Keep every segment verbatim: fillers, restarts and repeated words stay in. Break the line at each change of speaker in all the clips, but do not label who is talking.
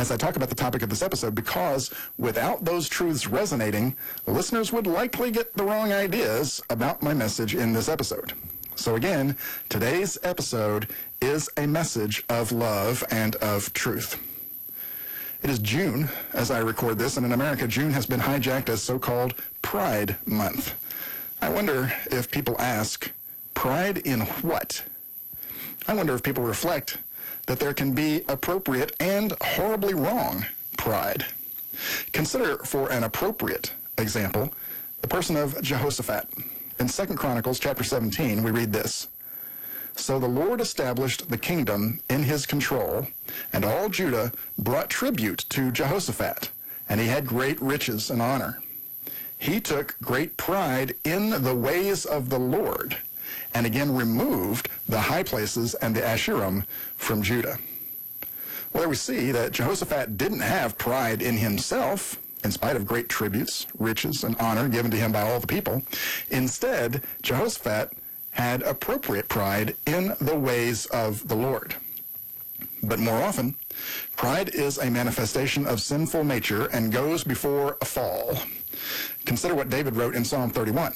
as I talk about the topic of this episode, because without those truths resonating, listeners would likely get the wrong ideas about my message in this episode. So again, today's episode is a message of love and of truth. It is June as I record this, and in America, June has been hijacked as so-called Pride Month. I wonder if people ask, pride in what? I wonder if people reflect that there can be appropriate and horribly wrong pride. Consider, for an appropriate example, the person of Jehoshaphat. In Second Chronicles chapter seventeen, we read this: "So the Lord established the kingdom in his control, and all Judah brought tribute to Jehoshaphat, and he had great riches and honor. He took great pride in the ways of the Lord, and again removed the high places and the Asherim from Judah." Well, there we see that Jehoshaphat didn't have pride in himself, in spite of great tributes, riches, and honor given to him by all the people. Instead, Jehoshaphat had appropriate pride in the ways of the Lord. But more often, pride is a manifestation of sinful nature and goes before a fall. Consider what David wrote in Psalm thirty-one.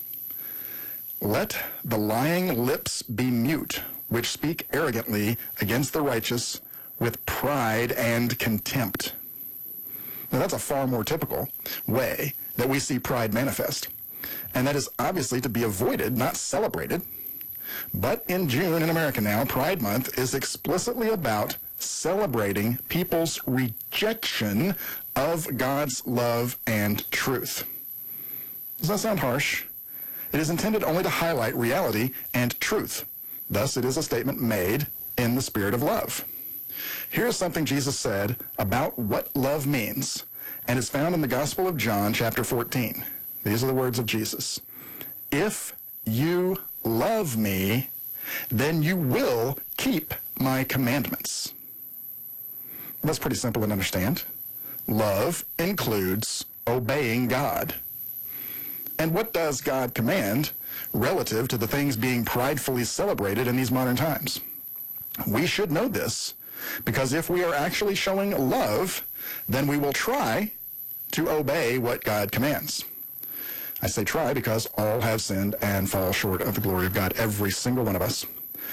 "Let the lying lips be mute, which speak arrogantly against the righteous with pride and contempt." Now, that's a far more typical way that we see pride manifest. And that is obviously to be avoided, not celebrated. But in June in America now, Pride Month is explicitly about celebrating people's rejection of God's love and truth. Does that sound harsh? It is intended only to highlight reality and truth. Thus, it is a statement made in the spirit of love. Here's something Jesus said about what love means, and it's found in the Gospel of John, chapter fourteen. These are the words of Jesus. "If you love me, then you will keep my commandments." That's pretty simple to understand. Love includes obeying God. And what does God command relative to the things being pridefully celebrated in these modern times? We should know this, because if we are actually showing love, then we will try to obey what God commands. I say try because all have sinned and fall short of the glory of God, every single one of us.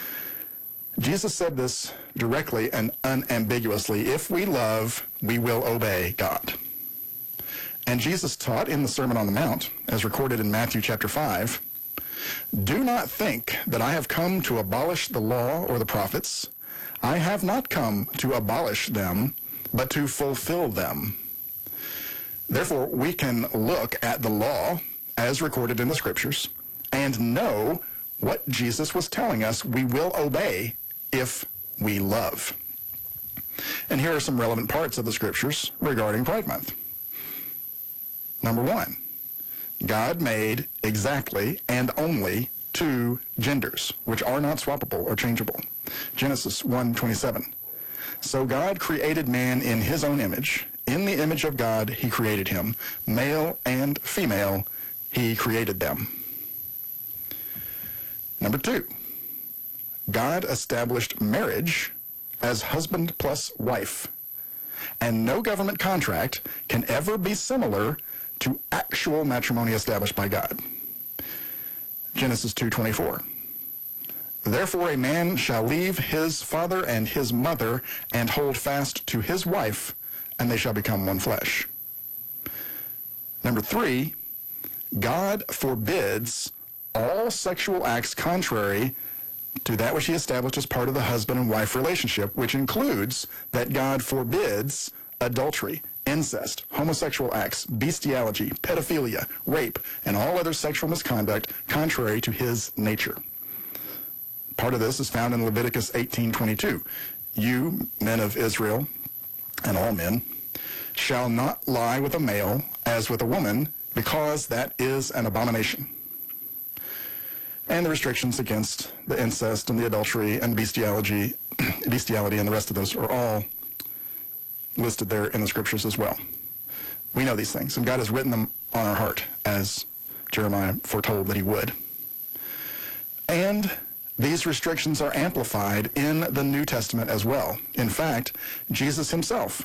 Jesus said this directly and unambiguously: if we love, we will obey God. And Jesus taught in the Sermon on the Mount, as recorded in Matthew chapter five, "Do not think that I have come to abolish the law or the prophets. I have not come to abolish them, but to fulfill them." Therefore, we can look at the law as recorded in the scriptures and know what Jesus was telling us we will obey if we love. And here are some relevant parts of the scriptures regarding Pride Month. Number one, God made exactly and only two genders, which are not swappable or changeable. Genesis one twenty-seven. "So God created man in his own image. In the image of God he created him. Male and female he created them." Number two, God established marriage as husband plus wife. And no government contract can ever be similar to actual matrimony established by God. Genesis two twenty-four. "Therefore a man shall leave his father and his mother and hold fast to his wife, and they shall become one flesh." Number three, God forbids all sexual acts contrary to that which he established as part of the husband and wife relationship, which includes that God forbids adultery, incest, homosexual acts, bestiality, pedophilia, rape, and all other sexual misconduct contrary to his nature. Part of this is found in Leviticus eighteen twenty-two. "You, men of Israel, and all men, shall not lie with a male as with a woman, because that is an abomination." And the restrictions against the incest and the adultery and bestiality, bestiality and the rest of those are all listed there in the scriptures as well. We know these things, and God has written them on our heart, as Jeremiah foretold that he would. And these restrictions are amplified in the New Testament as well. In fact, Jesus himself